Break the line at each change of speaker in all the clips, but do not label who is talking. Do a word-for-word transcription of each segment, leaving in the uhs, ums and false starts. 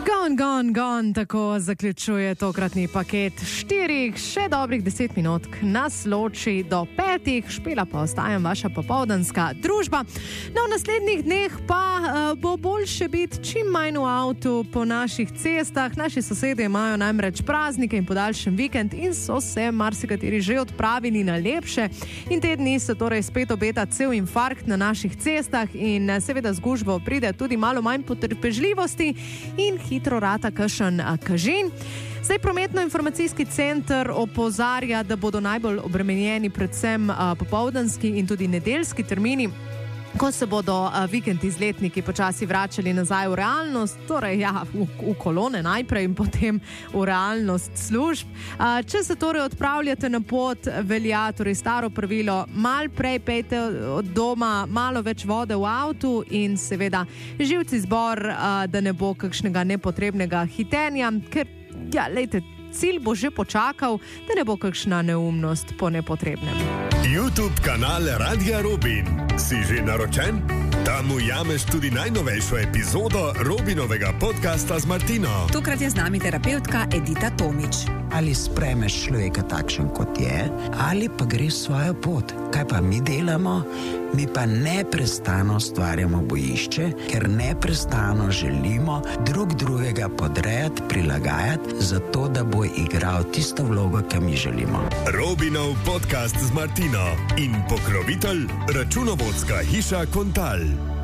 Gone, gone, gone, tako zaključuje tokratni paket štirih, še dobrih deset minut nas loči do petih, Špela pa ostajam vaša popoldanska družba. No, v naslednjih dneh pa uh, bo boljše biti čim manj v avtu po naših cestah. Naši sosedje imajo namreč praznike in podaljšen vikend in so se marsikateri že odpravili na lepše. In te dni se torej spet obeta cel infarkt na naših cestah in seveda z gužvo pride tudi malo manj potrpežljivosti in hitro rata kakšen kažin. Zdaj prometno-informacijski center opozarja, da bodo najbolj obremenjeni predvsem popoldanski in tudi nedeljski termini, ko se bodo vikend izletniki počasi vračali nazaj v realnost, torej ja, v, v kolone najprej in potem v realnost služb. Če se torej odpravljate na pot, velja torej staro pravilo, malo prej pejte od doma, malo več vode v avtu in seveda živci zbor, da ne bo kakšnega nepotrebnega hitenja, ker, ja, lejte, cilj bo že počakal, da ne bo kakšna neumnost po nepotrebnem.
YouTube kanal Radia Robin. Si že naročen? Tam ujameš tudi najnovejšo epizodo Robinovega podcasta z Martino.
Tokrat je z nami terapeutka Edita Tomič.
Ali spremeš človeka takšen, kot je, ali pa greš svojo pot. Kaj pa mi delamo? Mi pa neprestano stvarjamo bojišče, ker neprestano želimo drug drugega podrejati, prilagajati, zato da bo igral tisto vlogo, ki mi želimo.
Robinov podcast z Martino in pokrovitelj računovodska hiša Kontal.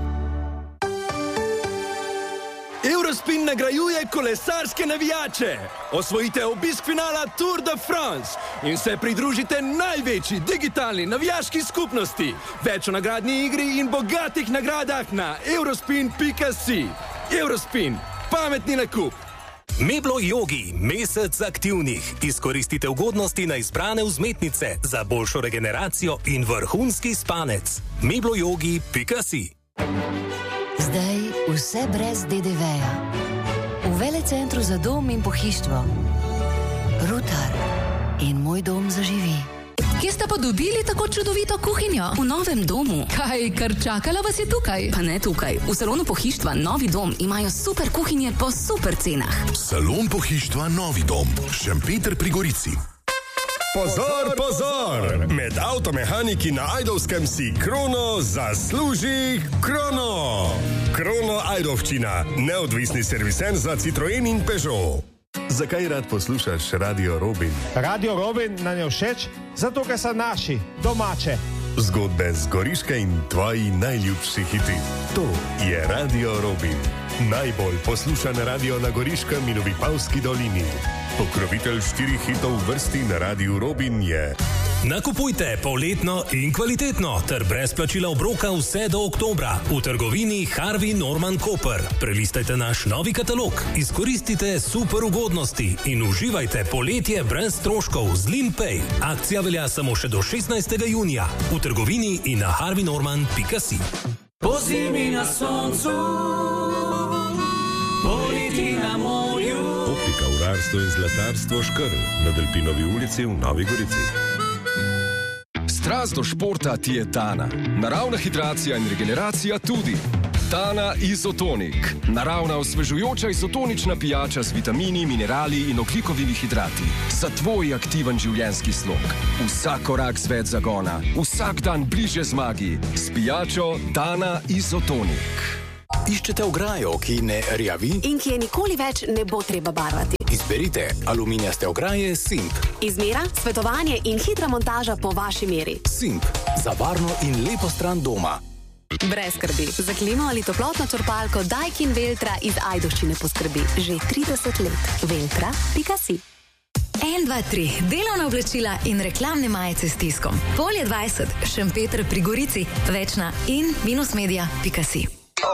Eurospin nagrajuje kolesarske navijače. Osvojite obisk finala Tour de France in se pridružite največji digitalni navijaški skupnosti. Več o nagradni igri in bogatih nagradah na eurospin pika si. Eurospin, pametni nakup.
Meblo Yogi, mesec aktivnih. Izkoristite ugodnosti na izbrane vzmetnice za boljšo regeneracijo in vrhunski spanec. meblo yogi pika si.
Zdaj vse brez de de veja. V Velecentru za dom in pohištvo. Rutar in moj dom zaživi.
Kje ste pa dobili tako čudovito kuhinjo?
V novem domu.
Kaj, kar čakala vas je tukaj?
Pa ne tukaj. V salonu pohištva Novi dom imajo super kuhinje po super cenah.
Salon pohištva Novi dom. Šempeter pri Gorici.
Pozor, pozor! Med avtomehaniki na Ajdovskem si Krono zasluži Krono! Krono Ajdovščina, neodvisni serviser za Citroen in Peugeot. Zakaj rad poslušaš Radio Robin?
Radio Robin nam je všeč, zato ker so naši, domače.
Zgodbe z Goriške in tvoji najljubši hiti. To je Radio Robin. Najbolj poslušan radio na Goriškem in v Vipavski dolini. Pokrovitelj štirih hitov v vrsti na Radiu Robin je...
Nakupujte poletno in kvalitetno ter brez plačila obroka vse do oktobra v trgovini Harvey Norman Koper. Prelistajte naš novi katalog, izkoristite super ugodnosti in uživajte poletje brez stroškov z Limpay. Akcija velja samo še do šestnajstega junija v trgovini in na harvey norman pika si.
Po zimi na soncu, poleti na morju.
Optika, urarstvo in zlatarstvo Škrl na Delpinovi ulici v Novi Gorici.
Strast do športa ti je Dana. Naravna hidracija in regeneracija tudi. Dana Izotonik. Naravna osvežujoča izotonična pijača z vitamini, minerali in ogljikovimi hidrati. Za tvoj aktiven življenjski slog. Vsak korak z več zagona. Vsak dan bliže zmagi. S pijačo Dana Izotonik.
Iščete ograjo, ki ne rjavi?
In ki je nikoli več ne bo treba barvati.
Izberite aluminijaste ograje Simp.
Izmera, svetovanje in hitra montaža po vaši meri.
Simp. Za varno in lepo stran doma.
Brez skrbi. Za klimo ali toplotno črpalko Daikin Veltra iz Ajdovščine poskrbi. Že trideset let. Veltra pika si.
En, dva, tri. Delovna oblačila in reklamne majice s tiskom. Polje dvajset. Šempeter pri Gorici. Več na in minusmedia pika si.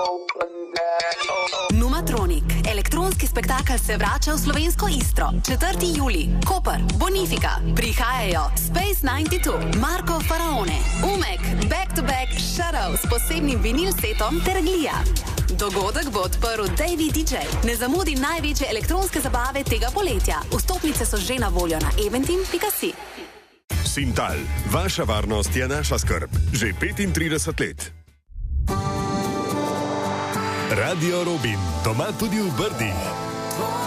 Numatronik. Elektronski spektakel se vrača v slovensko Istro. četrti julij. Koper, Bonifika. Prihajajo Space devetdeset dva, Marko Faraone, Umek, Back to Back, Shadow s posebnim vinil setom ter Glija. Dogodek bo odprl Davey D J. Ne zamudi največje elektronske zabave tega poletja. Vstopnice so že na voljo na eventim pika si.
Simtal. Vaša varnost je naša skrb. Že petintrideset let. Radio Robin, doma tudi v Brdih.
zvon.